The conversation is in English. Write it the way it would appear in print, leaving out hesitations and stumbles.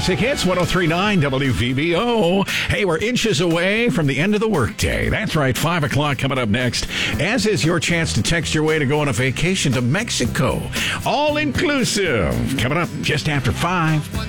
Classic Hits 103.9 WVBO. Hey, we're inches away from the end of the workday. That's right, 5 o'clock coming up next, as is your chance to text your way to go on a vacation to Mexico. All inclusive. Coming up just after 5.